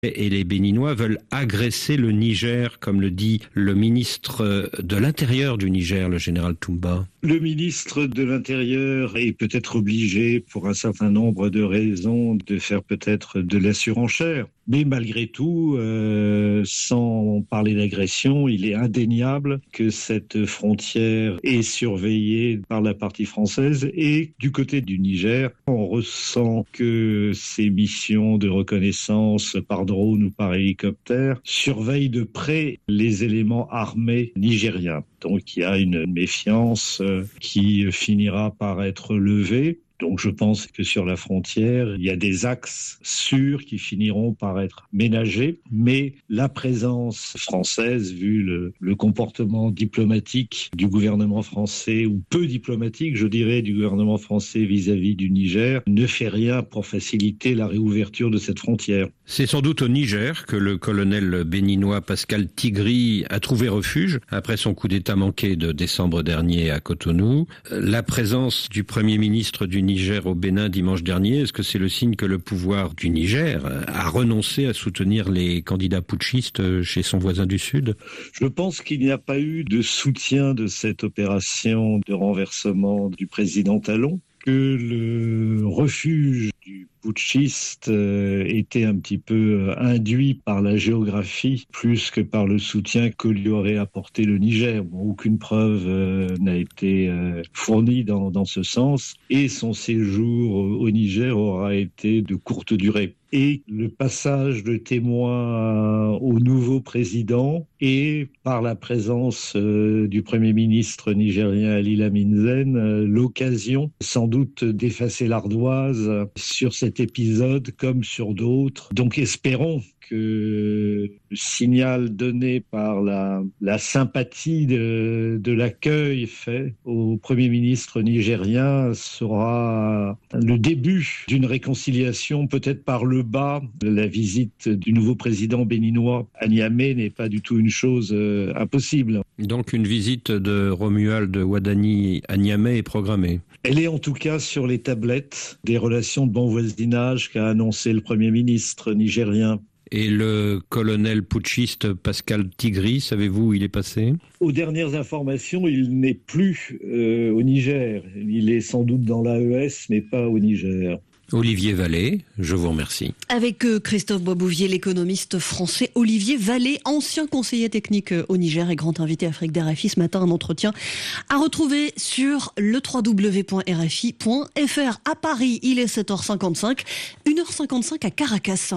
et les Béninois veulent agresser le Niger, comme le dit le ministre de l'Intérieur du Niger, le général Toumba. Le ministre de l'Intérieur est peut-être obligé, pour un certain nombre de raisons, de faire peut-être de la surenchère. Mais malgré tout, sans parler d'agression, il est indéniable que cette frontière est surveillée par la partie française. Et du côté du Niger, on ressent que ces missions de reconnaissance par drone ou par hélicoptère surveillent de près les éléments armés nigériens. Donc il y a une méfiance qui finira par être levée. Donc je pense que sur la frontière, il y a des axes sûrs qui finiront par être ménagés, mais la présence française, vu le comportement diplomatique du gouvernement français, ou peu diplomatique, je dirais, du gouvernement français vis-à-vis du Niger, ne fait rien pour faciliter la réouverture de cette frontière. C'est sans doute au Niger que le colonel béninois Pascal Tigri a trouvé refuge après son coup d'État manqué de décembre dernier à Cotonou. La présence du Premier ministre du Niger au Bénin dimanche dernier, est-ce que c'est le signe que le pouvoir du Niger a renoncé à soutenir les candidats putschistes chez son voisin du Sud? Je pense qu'il n'y a pas eu de soutien de cette opération de renversement du président Talon, que le refuge du putschiste était un petit peu induit par la géographie plus que par le soutien que lui aurait apporté le Niger. Bon, aucune preuve n'a été fournie dans ce sens, et son séjour au Niger aura été de courte durée. Et le passage de témoin au nouveau président et par la présence du Premier ministre nigérien Ali Lamine Zen, l'occasion sans doute d'effacer l'ardoise sur cet épisode comme sur d'autres. Donc espérons que le signal donné par la sympathie de l'accueil fait au Premier ministre nigérien sera le début d'une réconciliation, peut-être par le bas. La visite du nouveau président béninois à Niamey n'est pas du tout une chose impossible. Donc une visite de Romuald Wadani à Niamey est programmée. Elle est en tout cas sur les tablettes des relations de bon voisinage qu'a annoncé le Premier ministre nigérien. Et le colonel putschiste Pascal Tigri, savez-vous où il est passé? Aux dernières informations, il n'est plus au Niger. Il est sans doute dans l'AES, mais pas au Niger. Olivier Vallée, je vous remercie. Avec Christophe Boisbouvier, l'économiste français Olivier Vallée, ancien conseiller technique au Niger et grand invité Afrique d'RFI ce matin, un entretien à retrouver sur le www.rfi.fr. À Paris, il est 7h55, 1h55 à Caracas.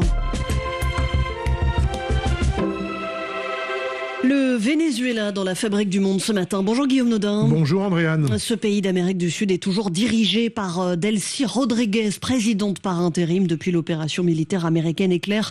Le Venezuela dans la fabrique du monde ce matin. Bonjour Guillaume Nodin. Bonjour Andréane. Ce pays d'Amérique du Sud est toujours dirigé par Delcy Rodriguez, présidente par intérim depuis l'opération militaire américaine Éclair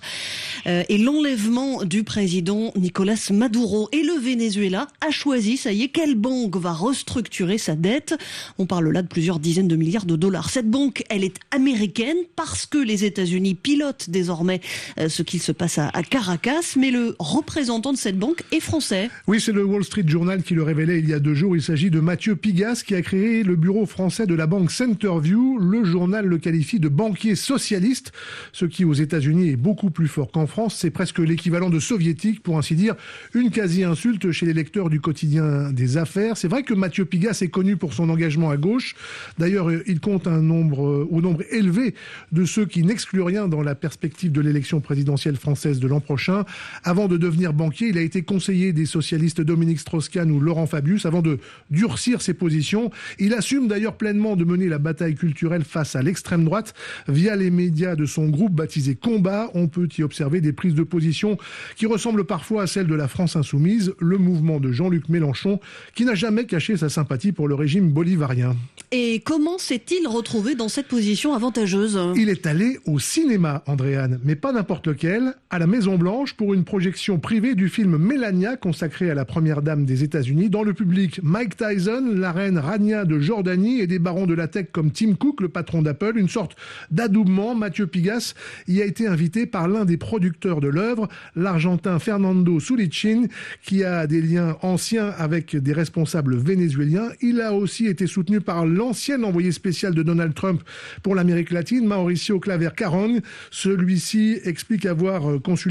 et l'enlèvement du président Nicolás Maduro. Et le Venezuela a choisi, ça y est, quelle banque va restructurer sa dette. On parle là de plusieurs dizaines de milliards de dollars. Cette banque, elle est américaine parce que les États-Unis pilotent désormais ce qu'il se passe à Caracas. Mais le représentant de cette banque est français. Oui, c'est le Wall Street Journal qui le révélait il y a 2 jours. Il s'agit de Mathieu Pigas qui a créé le bureau français de la banque Centerview. Le journal le qualifie de banquier socialiste, ce qui aux États-Unis est beaucoup plus fort qu'en France. C'est presque l'équivalent de soviétique, pour ainsi dire, une quasi-insulte chez les lecteurs du quotidien des affaires. C'est vrai que Mathieu Pigas est connu pour son engagement à gauche. D'ailleurs, il compte au nombre élevé de ceux qui n'excluent rien dans la perspective de l'élection présidentielle française de l'an prochain. Avant de devenir banquier, il a été conseiller des socialistes Dominique Strauss-Kahn ou Laurent Fabius avant de durcir ses positions. Il assume d'ailleurs pleinement de mener la bataille culturelle face à l'extrême droite via les médias de son groupe baptisé Combat. On peut y observer des prises de position qui ressemblent parfois à celles de la France insoumise, le mouvement de Jean-Luc Mélenchon, qui n'a jamais caché sa sympathie pour le régime bolivarien. Et comment s'est-il retrouvé dans cette position avantageuse? Il est allé au cinéma, Andréane, mais pas n'importe lequel, à la Maison-Blanche pour une projection privée du film Mélania, consacré à la première dame des États-Unis. Dans le public, Mike Tyson, la reine Rania de Jordanie et des barons de la tech comme Tim Cook, le patron d'Apple. Une sorte d'adoubement. Mathieu Pigas y a été invité par l'un des producteurs de l'œuvre, l'Argentin Fernando Sulichin, qui a des liens anciens avec des responsables vénézuéliens. Il a aussi été soutenu par l'ancien envoyé spécial de Donald Trump pour l'Amérique latine, Mauricio Claver Carón. Celui-ci explique avoir consulté